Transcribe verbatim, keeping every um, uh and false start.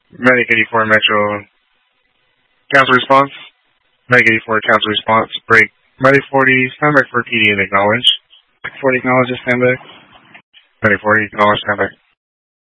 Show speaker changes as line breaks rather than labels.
Medic eighty-four Metro, council response. Medic eighty-four, council response. Break. Medic forty, stand by for P D and acknowledge.
forty acknowledges, stand by.
Medic forty, acknowledge, stand by.